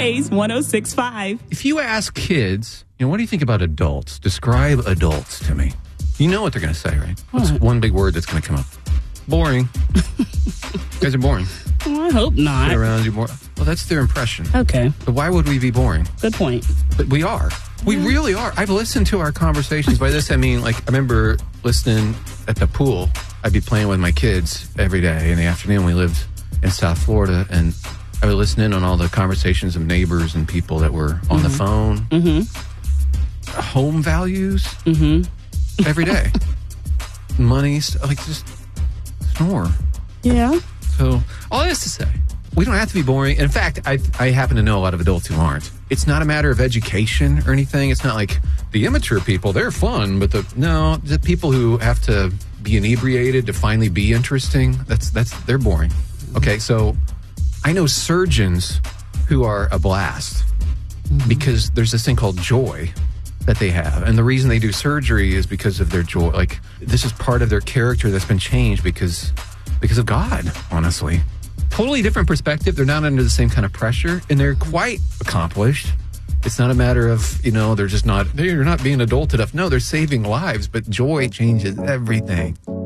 Blaze 106.5. If you ask kids, what do you think about adults? Describe adults to me. You know what they're going to say, right? What's one big word that's going to come up? Boring. You guys are boring. Well, I hope not. Sit around, do more. Well, that's their impression. Okay. But why would we be boring? Good point. But we are. We really are. I've listened to our conversations. By this, I mean, I remember listening at the pool. I'd be playing with my kids every day in the afternoon. We lived in South Florida, and I would listen in on all the conversations of neighbors and people that were on the phone. Mm-hmm. Home values. Mm-hmm. Every day. Money, just snore. Yeah. So, all this to say, we don't have to be boring. In fact, I happen to know a lot of adults who aren't. It's not a matter of education or anything. It's not like the immature people, they're fun, but the people who have to be inebriated to finally be interesting, they're boring. Okay, so I know surgeons who are a blast because there's this thing called joy that they have. And the reason they do surgery is because of their joy. This is part of their character that's been changed because of God, honestly. Totally different perspective. They're not under the same kind of pressure, and they're quite accomplished. It's not a matter of, they're not being adult enough. No, they're saving lives, but joy changes everything.